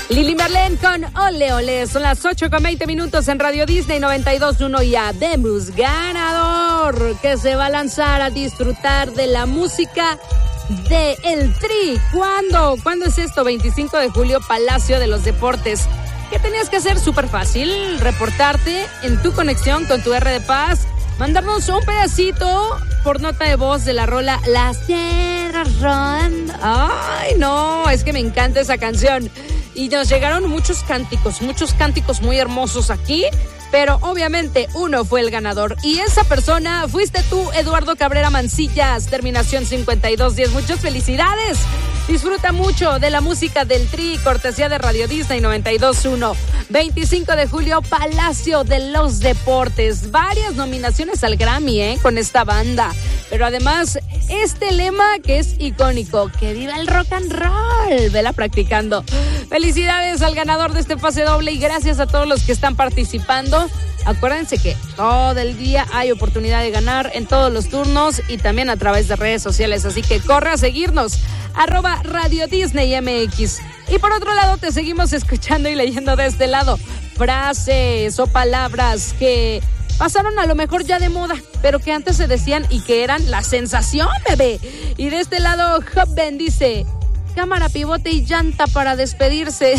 Lili Marlene con Ole Ole. Son las 8:20 en Radio Disney 92.1 y habemos ganador que se va a lanzar a disfrutar de la música de El Tri. ¿Cuándo? ¿Cuándo es esto? 25 de julio, Palacio de los Deportes. ¿Qué tenías que hacer? Súper fácil. Reportarte en tu conexión con tu R de Paz. Mandarnos un pedacito por nota de voz de la rola Las Tierras Rodan. Ay, no, es que me encanta esa canción. Y nos llegaron muchos cánticos muy hermosos aquí, pero obviamente uno fue el ganador. Y esa persona fuiste tú, Eduardo Cabrera Mancillas, terminación 5210. Muchas felicidades. Disfruta mucho de la música del Tri, cortesía de Radio Disney 92.1. 25 de julio, Palacio de los Deportes. Varias nominaciones al Grammy, con esta banda. Pero además, este lema que es icónico, que viva el rock and roll. Vela practicando. Felicidades al ganador de este pase doble y gracias a todos los que están participando. Acuérdense que todo el día hay oportunidad de ganar en todos los turnos y también a través de redes sociales. Así que corre a seguirnos, @Radio Disney MX. Y por otro lado, te seguimos escuchando y leyendo de este lado frases o palabras que pasaron a lo mejor ya de moda, pero que antes se decían y que eran la sensación, bebé. Y de este lado, Hubben dice: cámara, pivote y llanta para despedirse.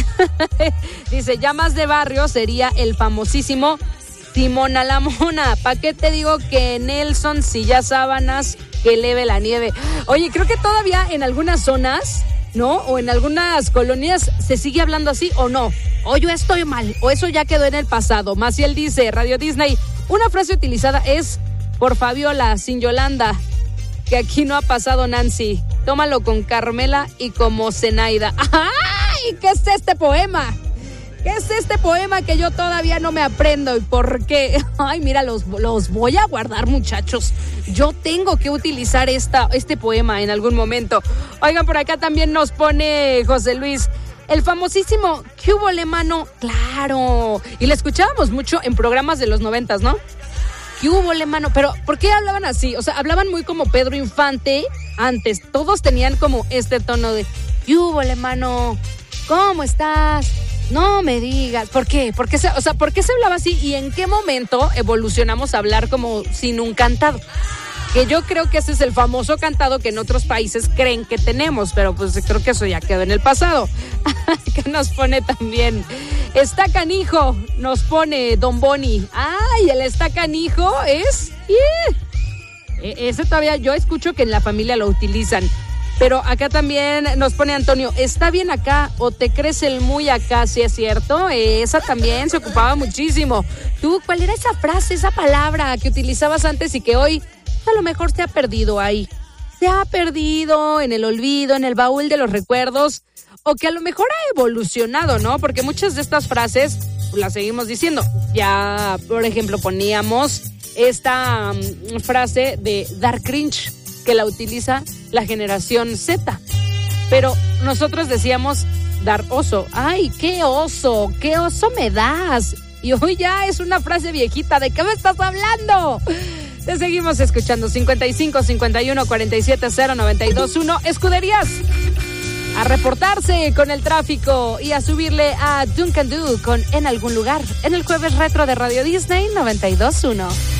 Dice, ya más de barrio sería el famosísimo Simona la Mona. ¿Pa' qué te digo que Nelson, si ya sábanas, que leve la nieve? Oye, creo que todavía en algunas zonas, ¿no? O en algunas colonias se sigue hablando así, ¿o no? O yo estoy mal, o eso ya quedó en el pasado. Maciel dice, Radio Disney, una frase utilizada es por Fabiola, sin Yolanda, que aquí no ha pasado Nancy. Tómalo con Carmela y como Zenaida. ¡Ay! ¿Qué es este poema? ¿Qué es este poema que yo todavía no me aprendo? ¿Y por qué? Ay, mira, los voy a guardar, muchachos. Yo tengo que utilizar este poema en algún momento. Oigan, por acá también nos pone José Luis, el famosísimo ¿Qué hubo, le mano? Claro. Y le escuchábamos mucho en programas de los 90s, ¿no? ¿Qué hubo, le mano? Pero, ¿por qué hablaban así? O sea, hablaban muy como Pedro Infante antes. Todos tenían como este tono de ¿qué hubo, le mano? ¿Cómo estás? No me digas. ¿Por qué? ¿Por qué se hablaba así? ¿Y en qué momento evolucionamos a hablar como sin un cantado? Que yo creo que ese es el famoso cantado que en otros países creen que tenemos, pero pues creo que eso ya quedó en el pasado. Que nos pone también está canijo, nos pone Don Boni. Ay, el está canijo es... Ese todavía yo escucho que en la familia lo utilizan. Pero acá también nos pone Antonio, está bien acá o te crees el muy acá, ¿sí es cierto? Esa también se ocupaba muchísimo. ¿Tú cuál era esa frase, esa palabra que utilizabas antes y que hoy a lo mejor se ha perdido ahí? Se ha perdido en el olvido, en el baúl de los recuerdos, o que a lo mejor ha evolucionado, ¿no? Porque muchas de estas frases las seguimos diciendo. Ya, por ejemplo, poníamos esta frase de dar cringe, que la utiliza la generación Z. Pero nosotros decíamos dar oso. ¡Ay, qué oso! ¡Qué oso me das! Y hoy ya es una frase viejita. ¿De qué me estás hablando? Te seguimos escuchando. 55 51 47 0 92 1. Escuderías. A reportarse con el tráfico y a subirle a Duncan Du con En Algún Lugar en el jueves retro de Radio Disney 92.1.